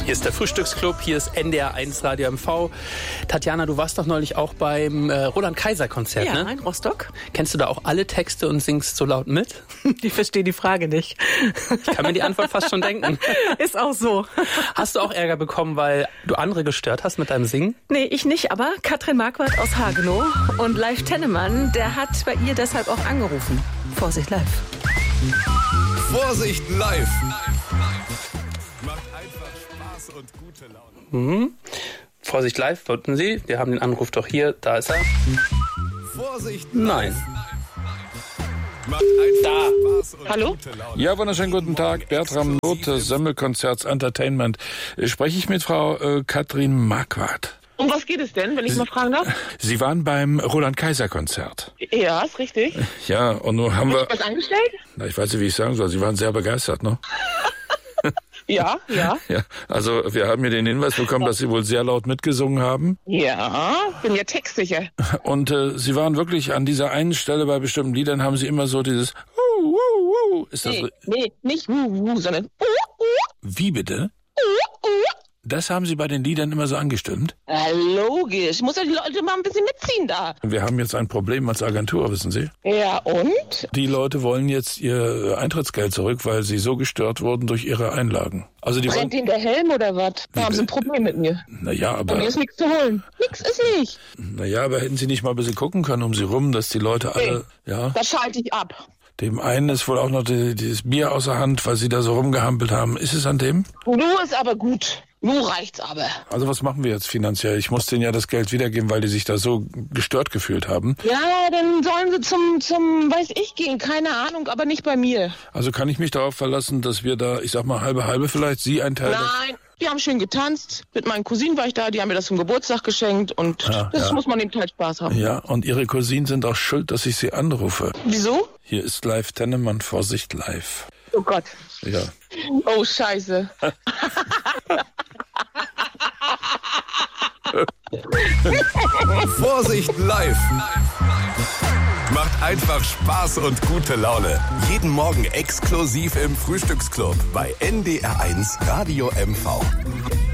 Hier ist der Frühstücksclub, hier ist NDR1 Radio MV. Tatjana, du warst doch neulich auch beim Roland-Kaiser-Konzert, ja, ne? In Rostock. Kennst du da auch alle Texte und singst so laut mit? Ich verstehe die Frage nicht. Ich kann mir die Antwort fast schon denken. Ist auch so. Hast du auch Ärger bekommen, weil du andere gestört hast mit deinem Singen? Nee, ich nicht, aber Katrin Marquardt aus Hagenow und Leif Tennemann, der hat bei ihr deshalb auch angerufen. Vorsicht live. Vorsicht live. Macht einfach Spaß und gute Laune. Vorsicht live, wollten Sie? Wir haben den Anruf doch hier. Da ist er. Vorsicht Nein. Macht einfach Spaß und Hallo? gute Laune. Ja, wunderschönen guten Tag. Bertram Note, Semmelkonzerts Entertainment. Spreche ich mit Frau Katrin Marquardt? Um was geht es denn, wenn ich mal fragen darf? Sie waren beim Roland-Kaiser-Konzert. Ja, ist richtig. Ja, und nun haben wir... Was angestellt? Na, ich weiß nicht, wie ich sagen soll. Sie waren sehr begeistert, ne? Ja. Ja, also wir haben hier den Hinweis bekommen, dass Sie wohl sehr laut mitgesungen haben. Ja, bin ja textsicher. Und Sie waren wirklich an dieser einen Stelle bei bestimmten Liedern, haben Sie immer so dieses... Ist das... Nee, nicht sondern Wie bitte? Das haben Sie bei den Liedern immer so angestimmt? logisch. Muss ja die Leute mal ein bisschen mitziehen da. Wir haben jetzt ein Problem als Agentur, wissen Sie? Ja, und? Die Leute wollen jetzt ihr Eintrittsgeld zurück, weil sie so gestört wurden durch ihre Einlagen. Also die Brennt wollen... Ihnen der Helm oder was? Da haben Sie ein Problem mit mir. Naja, Bei mir aber... ist nichts zu holen. Nix ist nicht. Naja, aber hätten Sie nicht mal ein bisschen gucken können um Sie rum, dass die Leute alle... Ja, Da schalte ich ab. dem einen ist wohl auch noch dieses Bier außer Hand, weil Sie da so rumgehampelt haben. Ist es an dem? Nur ist aber gut. Nur reicht's aber. Also was machen wir jetzt finanziell? Ich muss denen ja das Geld wiedergeben, weil die sich da so gestört gefühlt haben. Ja, dann sollen Sie zum weiß ich gehen. Keine Ahnung, aber nicht bei mir. Also kann ich mich darauf verlassen, dass wir da, ich sag mal, halbe vielleicht, Sie ein Teil... Nein, wir haben schön getanzt. Mit meinen Cousinen war ich da, die haben mir das zum Geburtstag geschenkt und das muss man eben halt Spaß haben. Ja, und Ihre Cousinen sind auch schuld, dass ich Sie anrufe. Wieso? Hier ist Leif Tennemann, Vorsicht live. Oh Gott. Ja. Oh, scheiße. Vorsicht live. Macht einfach Spaß und gute Laune. Jeden Morgen exklusiv im Frühstücksclub bei NDR1 Radio MV.